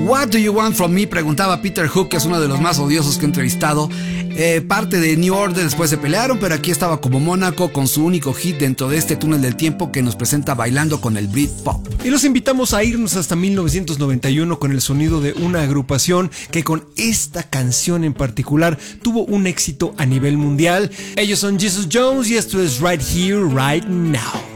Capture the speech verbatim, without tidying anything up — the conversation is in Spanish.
What do you want from me? Preguntaba Peter Hook, que es uno de los más odiosos que he entrevistado. Eh, parte de New Order, después se pelearon, pero aquí estaba como Mónaco con su único hit dentro de este túnel del tiempo que nos presenta bailando con el Britpop. Y los invitamos a irnos hasta mil novecientos noventa y uno con el sonido de una agrupación que con esta canción en particular tuvo un éxito a nivel mundial. Ellos son Jesus Jones y esto es Right Here, Right Now.